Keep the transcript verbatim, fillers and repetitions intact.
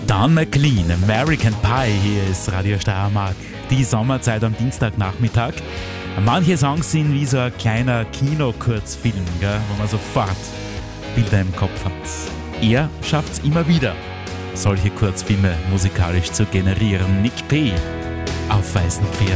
Don McLean, American Pie, hier ist Radio Steiermark. Die Sommerzeit am Dienstagnachmittag. Manche Songs sind wie so ein kleiner Kino-Kurzfilm, gell, wo man sofort Bilder im Kopf hat. Er schafft es immer wieder, solche Kurzfilme musikalisch zu generieren. Nick P. auf weißen Pferd.